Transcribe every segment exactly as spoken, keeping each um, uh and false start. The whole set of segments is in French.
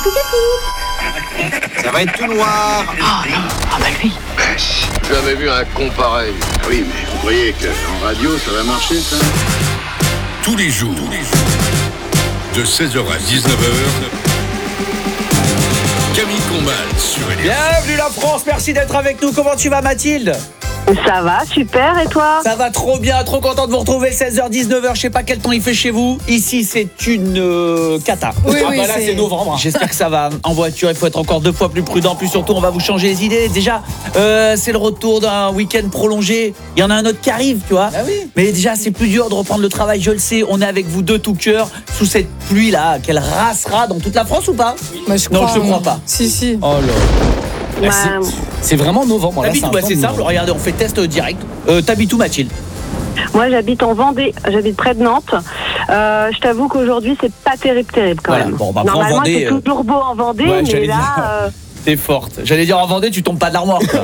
Ça va être tout noir. Ah, non. Ah bah oui. J'ai jamais vu un con pareil. Oui, mais vous voyez qu'en radio, ça va marcher, ça? Tous les jours, tous les jours, de seize heures à dix-neuf heures, Camille Combal sur Énergie. Bienvenue la France, merci d'être avec nous. Comment tu vas, Mathilde? Ça va, super, et toi? Ça va trop bien, trop content de vous retrouver. Seize heures dix-neuf heures, je sais pas quel temps il fait chez vous. Ici c'est une euh, cata. Oui, ah oui, bah là c'est- c'est novembre. J'espère que ça va. En voiture il faut être encore deux fois plus prudent. Plus surtout on va vous changer les idées. Déjà euh, c'est le retour d'un week-end prolongé. Il y en a un autre qui arrive, tu vois. Ah oui. Mais déjà c'est plus dur de reprendre le travail, je le sais. On est avec vous de tout cœur sous cette pluie là qu'elle rassera dans toute la France ou pas? Bah, je Non, crois, je te crois oui. pas. Si, si. Oh là. Bah, C'est- C'est vraiment novembre. Là, T'habites un où? Bah, temps c'est de simple, novembre. regardez, on fait test direct. Euh, T'habites où, Mathilde? moi, j'habite en Vendée, j'habite près de Nantes. Euh, je t'avoue qu'aujourd'hui, c'est pas terrible, terrible quand Voilà, même. bon, bah, après, en Normalement, Vendée, c'est euh, toujours beau en Vendée, ouais, j'allais mais là, dire. euh, T'es forte. J'allais dire en Vendée, tu tombes pas de l'armoire, quoi.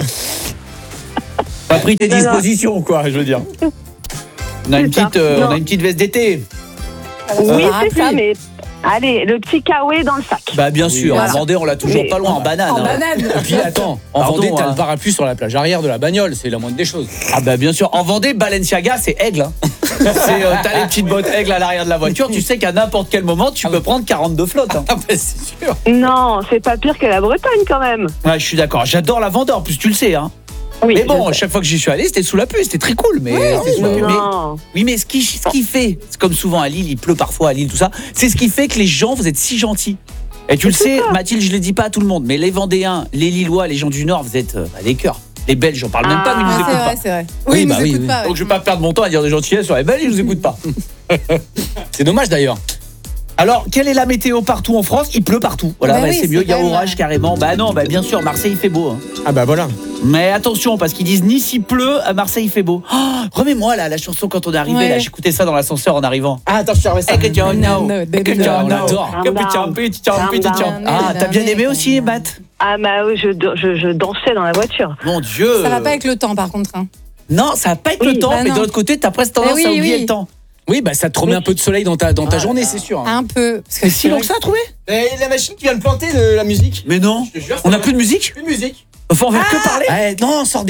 Pas pris tes Non, non. dispositions, quoi, je veux dire. On a une C'est ça. petite, euh, Non. on a une petite veste d'été. oui, Euh, c'est ça, parapluie. mais allez, le petit kawaii dans le sac. Bah bien sûr, voilà. en Vendée, on l'a toujours Mais- pas loin, en banane. En hein. banane. Et puis attends, en Pardon, Vendée, t'as hein. le parapluie sur la plage arrière de la bagnole, c'est la moindre des choses. Ah bah bien sûr, en Vendée, Balenciaga, c'est aigle. Hein. C'est, euh, t'as les petites bottes aigles à l'arrière de la voiture, tu sais qu'à n'importe quel moment, tu peux prendre quarante-deux flottes. Hein. Ah bah c'est sûr. Non, c'est pas pire que la Bretagne quand même. Ouais, je suis d'accord, j'adore la Vendée, en plus tu le sais. Hein. Oui, Mais bon, je sais. chaque fois que j'y suis allé, c'était sous la pluie, c'était très cool. Mais, c'était sous la pluie. Mais- Non. Oui, mais ce qui, ce qui fait, c'est comme souvent à Lille, il pleut parfois à Lille, tout ça, c'est ce qui fait que les gens, vous êtes si gentils. Et tu le sais, Mathilde, je le dis pas à tout le monde, mais les Vendéens, les Lillois, les gens du Nord, vous êtes euh, bah, les cœurs. Les Belges, j'en parle même pas, mais ils nous Ah, écoutent c'est pas. vrai, c'est vrai. Oui, Oui, ils bah nous oui, écoutent oui. pas. ouais. Donc je vais pas perdre mon temps à dire des gentillesses sur les Belges, ils nous écoutent pas. C'est dommage d'ailleurs. Alors, quelle est la météo partout en France? Il pleut partout. Voilà, Bah bah, oui, c'est mieux, c'est il y a quand même, orage euh, carrément. Bah non, bah bien sûr, Marseille il fait beau. Hein. Ah bah voilà. Mais attention, parce qu'ils disent Nice il pleut, à Marseille il fait beau. Oh, remets-moi là la chanson quand on est arrivé, Ouais. là, j'écoutais ça dans l'ascenseur en arrivant. Ah attends, je te remets ça. Eh, que tu en as, Non, non, que tu en on as. adore. Que petit un, petit un, petit un. Ah, t'as bien aimé aussi, Matt? Ah bah oui, je, je, je dansais dans la voiture. Mon Dieu. Ça va pas avec le temps, par contre. hein. Non, ça va pas être Oui, le temps, bah mais non. de l'autre côté, t'as presque tendance Eh oui, à oublier oui. le temps. Oui, bah ça te remet un peu de soleil dans ta, dans ta Ah, journée, là. c'est sûr. Un peu. Parce C'est si long que ça à trouver? Et la machine qui vient de planter de la musique. Mais non. Je te jure, On a plus de musique? plus de musique. Enfin, on va que parler. Ah, non, sors